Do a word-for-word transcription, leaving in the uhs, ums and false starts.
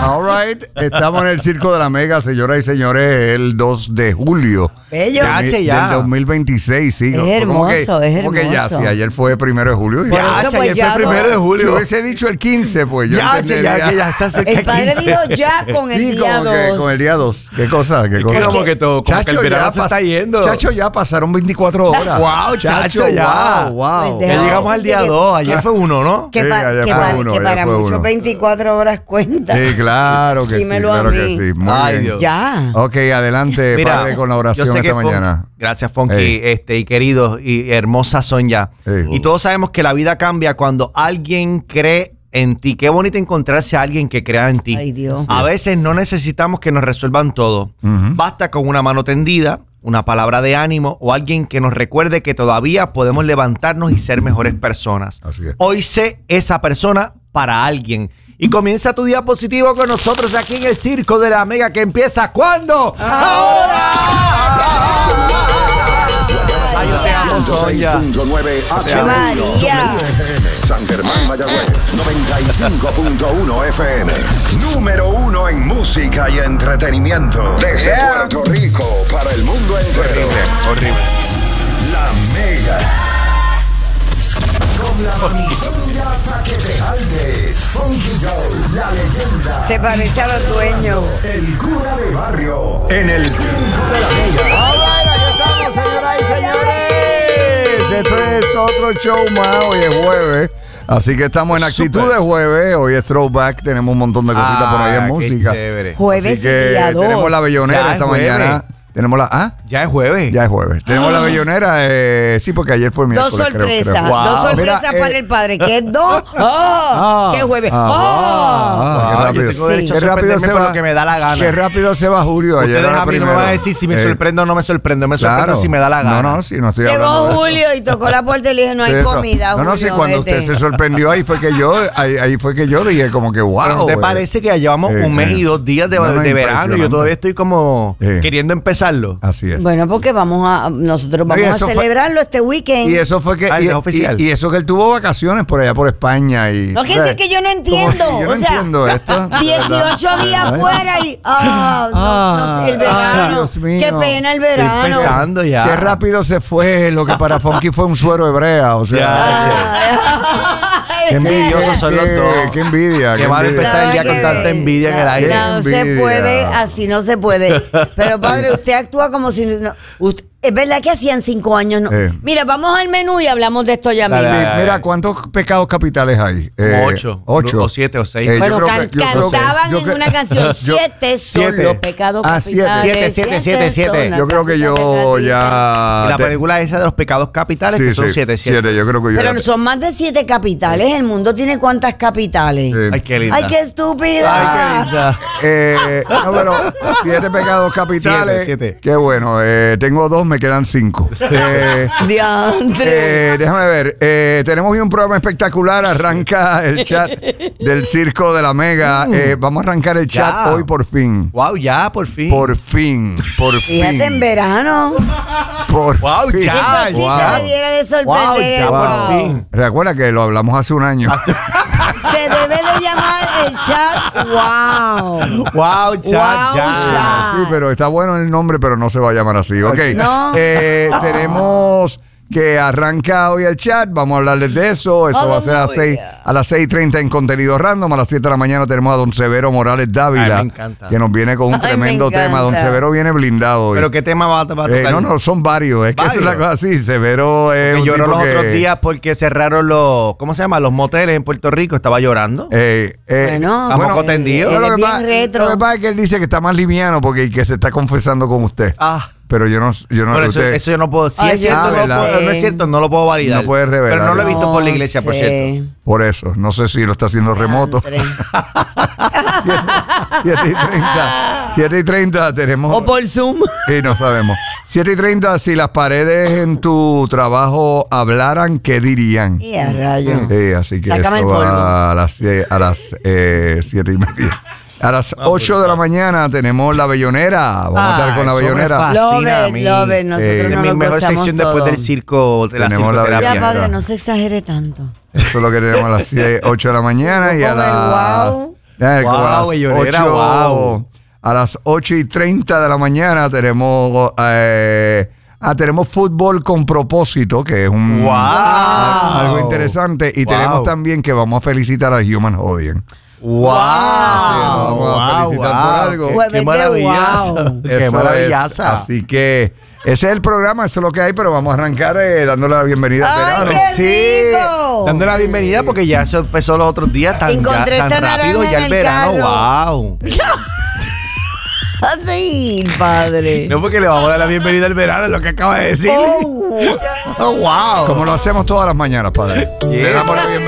All right. Estamos en el Circo de la Mega, señoras y señores, el dos de julio. Bello. Del, Yache, ya. del dos mil veintiséis, sí. Es ¿no? hermoso, Como que, es como que ya, hermoso. si ayer fue primero de julio. Por Ya. eso, Yache, pues, ayer ya fue primero de no- julio. Si hubiese dicho el quince, pues yo Ya, entendería. ya, que ya se acerca El padre quince. dijo ya con el Sí, día como que dos. con el día dos. ¿Qué cosa? ¿Qué cosa? como que todo, como que el verano ya se está pas- yendo. Chacho, ya pasaron veinticuatro horas. Wow, Chacho, ya. Wow, wow. Pues Ya deja- llegamos al día que- dos. Ayer fue uno, ¿no? Que, Sí, pa- ayer que fue para, uno, que ayer para fue muchos uno. veinticuatro horas cuenta. Sí, claro que Dímelo sí, a claro que mí. sí. Muy Ay, bien. Dios. Ya. Ok, adelante, padre, con la oración yo sé esta que Fon- mañana. Gracias, Fonky, Hey. este, y queridos y hermosas son ya. Hey. Y todos sabemos que la vida cambia cuando alguien cree en ti. Qué bonito encontrarse a alguien que crea en ti. Ay, Dios. A veces no necesitamos que nos resuelvan todo. Ujú. Basta con una mano tendida, una palabra de ánimo o alguien que nos recuerde que todavía podemos levantarnos y ser mejores personas. Así es. Hoy sé esa persona para alguien. Y comienza tu día positivo con nosotros aquí en el Circo de la Mega, que empieza ¿cuándo? ¡Ahora! Ay, yo te amo, Sonia. ciento seis punto nueve H María. San Germán, Mayagüez, noventa y cinco punto uno F M. Número uno en música y entretenimiento. Desde Yeah. Puerto Rico para el mundo entero. Horrible. La Mega. Con la familia para que te jaldes. Funky Joe, la leyenda. Se parece a los dueños. El cura de barrio. En el Circo de la Mega. All right, aquí estamos, señoras y señores. Esto es otro show más. Hoy es jueves. Así que estamos en actitud Súper. de jueves. Hoy es throwback. Tenemos un montón de cositas por ahí en Ah, qué música. chévere. Jueves Así que y día dos. tenemos la bellonera Ya es esta jueves. mañana. Tenemos la. ¿Ah? Ya es jueves. Ya es jueves. Tenemos la bellonera. Eh, sí, porque ayer fue Dos miércoles. creo, sorpresas, creo. Wow. dos sorpresas Mira, para eh, el padre. ¿Qué es dos? ¡Oh! Ah, ¡Qué jueves! ah, ¡Oh! ah, Wow, qué yo rápido. tengo derecho a Qué rápido sorprenderme se por va. lo que me da la gana. Qué rápido se va Julio. Ayer Ustedes era a mí no me primero. van a decir si me Eh, sorprendo o no me sorprendo. Me sorprendo Claro. si me da la gana. No, no, sí, no estoy hablando Llegó de eso. Julio y tocó la puerta y le dije, no hay Eso. comida, No, no, sí, Julio, cuando vete. usted se sorprendió ahí fue que yo, ahí, ahí fue que yo dije como que wow. Pero ¿no te eh. parece que ya llevamos Eh, un mes eh. y dos días de, No, no, de verano y yo impresionante. todavía estoy como Eh. queriendo empezarlo? Así es. Bueno, porque vamos a, nosotros Y vamos a eso fue- celebrarlo este weekend. Y eso fue que Ah, y, es oficial. y- y eso que él tuvo vacaciones por allá por España y No quiere decir que yo no entiendo. Como si yo no o sea, entiendo esto. dieciocho días Ay. fuera y ah, no, no sé, el Ay, verano. Dios mío. Qué pena el Estoy verano. pensando ya. Qué rápido se fue lo que para Funky fue un suero hebrea, o sea, Ya, Ay, Qué envidiosos son los qué- dos. qué envidia, Qué qué mal envidia. empezar el día Nada con que tanta ver. envidia en el aire. No se Envidia. puede, así no se puede. Pero padre, usted actúa como si no, usted- es verdad que hacían cinco años. No. Eh. Mira, vamos al menú y hablamos de esto ya Dale, mismo. Sí, Ay, mira, ay. ¿cuántos pecados capitales hay? Como Eh, ocho, ocho. o siete o seis. Eh, yo Bueno, creo can- que- yo creo que- cantaban yo en que- una canción, yo- siete son Siete. los pecados Ah, siete. capitales. Siete, siete, siete, siete. son las Yo creo que yo capitales. ya... Y la te- película esa de los pecados capitales, Sí, que son sí, siete, siete. siete, yo creo que yo Pero ya- son más de siete capitales. El mundo tiene cuántas capitales. Sí. Ay, qué linda. Ay, qué estúpida. Ay, qué linda. Eh, no, pero siete pecados capitales. Siete, siete. Qué bueno. Eh, tengo dos, me quedan cinco. Eh, Diantre. eh, déjame ver. Eh, tenemos hoy un programa espectacular. Arranca el chat del Circo de la Mega. Eh, vamos a arrancar el chat Ya. hoy por fin. Wow, ya, por fin. Por fin. Por fin. Fíjate en verano. Por Wow, fin. ya. Eso sí Wow. te debiera de Wow, sorprender. ya, Wow. por fin. Recuerda que lo hablamos hace un año. Se debe de llamar el chat. Wow. Wow, chat, Wow, ya. chat. Sí, pero está bueno el nombre, pero no se va a llamar así. Ok. No. Eh, tenemos que arranca hoy el chat. Vamos a hablarles de eso. Eso va a ser a las seis, a las seis y treinta en contenido random. A las siete de la mañana tenemos a don Severo Morales Dávila, Ay, me encanta. que nos viene con un Ay, me tremendo tema. Don encanta. Severo viene blindado hoy. Pero ¿qué tema va a, va a Eh, tocar? no, no, son varios. Es que esa es la ¿Varios? cosa así. Severo es Que un lloró tipo los que, otros días porque cerraron los, ¿cómo se llama? Los moteles en Puerto Rico. Estaba llorando. Eh, eh, Bueno, a poco tendido. él lo, es que bien pasa, retro. lo que pasa es que él dice que está más liviano porque que se está confesando con usted. Ah. Pero yo no, yo no Bueno, eso, usted- eso yo no puedo. Si Ay, es cierto, ah, no, ¿verdad? puedo- no es cierto, no lo puedo validar. No puedes revelar. Pero no lo he visto por la No iglesia, por sé. cierto. Por eso, no sé si lo está haciendo remoto. Diantre. siete y treinta. siete y treinta tenemos. O por Zoom. Y no sabemos. siete y treinta, si las paredes en tu trabajo hablaran, ¿qué dirían? Y a rayo. Sí, así que Sácame eso el polvo. va a las, sie- a las eh, siete y media. A las ocho de la mañana tenemos la bellonera. Vamos a estar Ah, con la eso me bellonera. fascina Love a it, mí. love it. Nosotros Eh, Es no mi lo mejor gozamos sección todo. después del circo, de la Tenemos la circoterapia. Ya, padre, Mira. no se exagere tanto. Eso es lo que tenemos a las ocho de la mañana y a Con el las wow. Ya, Wow, como a las bellonera, ocho- wow. A las ocho y treinta de la mañana tenemos eh, ah, tenemos fútbol con propósito, que es un Wow. a- algo interesante. Y Wow. tenemos también que vamos a felicitar al Human Audience. ¡Wow! Sí, lo vamos a felicitar por algo. Qué, Jueves qué de maravilloso. wow. Qué Eso maravillosa. es. Así que ese es el programa, eso es lo que hay, pero vamos a arrancar eh, dándole la bienvenida al ¡Ay, verano. qué rico! Dándole la bienvenida porque ya eso empezó los otros días tan, Encontré ya, tan esta rápido naranja ya en el el verano. carro. ¡Wow! Así, padre. No, porque le vamos a dar la bienvenida al verano, es lo que acaba de decir. Oh. ¡Wow! Como lo hacemos todas las mañanas, padre. Le Yes. damos la bienvenida.